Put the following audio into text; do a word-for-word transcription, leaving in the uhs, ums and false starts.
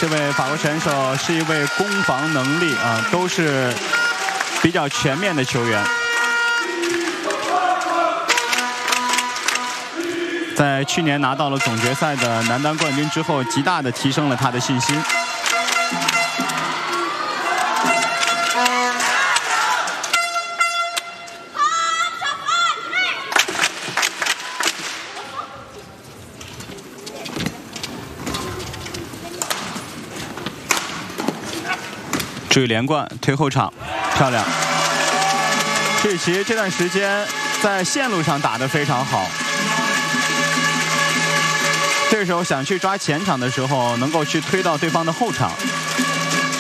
这位法国选手是一位攻防能力啊都是比较全面的球员。在去年拿到了总决赛的男单冠军之后，极大的提升了他的信心。注意连贯推后场，漂亮。这其实这段时间在线路上打得非常好。这时候想去抓前场的时候，能够去推到对方的后场，